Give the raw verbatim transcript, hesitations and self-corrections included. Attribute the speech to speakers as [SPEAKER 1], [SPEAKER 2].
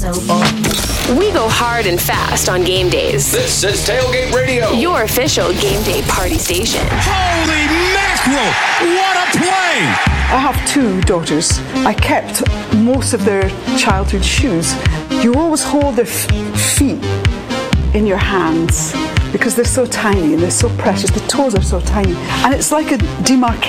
[SPEAKER 1] so bold.
[SPEAKER 2] We go hard and fast on game days.
[SPEAKER 3] This is Tailgate Radio,
[SPEAKER 2] your official game day party station.
[SPEAKER 4] Holy mackerel! What a play!
[SPEAKER 5] I have two daughters. I kept most of their childhood shoes. You always hold their f- feet in your hands because they're so tiny and they're so precious. The toes are so tiny. And it's like a demarcation.